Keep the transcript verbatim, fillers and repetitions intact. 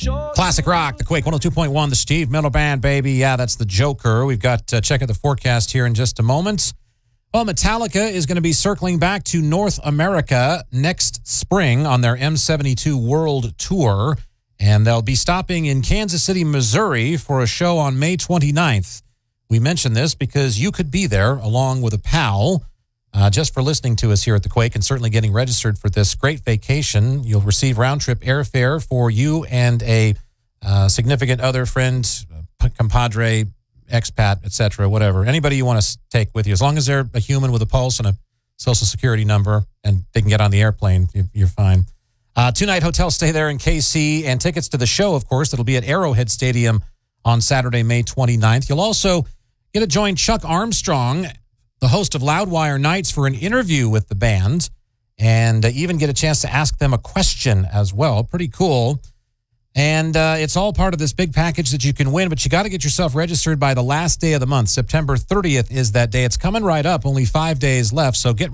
Classic rock, the Quake one oh two point one, the Steve Miller Band, baby. Yeah, that's the Joker. We've got uh, check out the forecast here in just a moment. Well, Metallica is going to be circling back to North America next spring on their M seventy-two World Tour, and they'll be stopping in Kansas City, Missouri for a show on May twenty-ninth. We mention this because you could be there along with a pal uh, just for listening to us here at the Quake and certainly getting registered for this great vacation. You'll receive round-trip airfare for you and a uh, significant other, friend, compadre, expat, et cetera, whatever. Anybody you want to take with you, as long as they're a human with a pulse and a social security number and they can get on the airplane, you're fine. Uh, two-night hotel stay there in K C, and tickets to the show, of course, that'll be at Arrowhead Stadium on Saturday, May twenty-ninth. You'll also get to join Chuck Armstrong, the host of Loudwire Nights, for an interview with the band, and uh, even get a chance to ask them a question as well. Pretty cool. And uh, it's all part of this big package that you can win, but you got to get yourself registered by the last day of the month. September thirtieth is that day. It's coming right up, only five days left, so get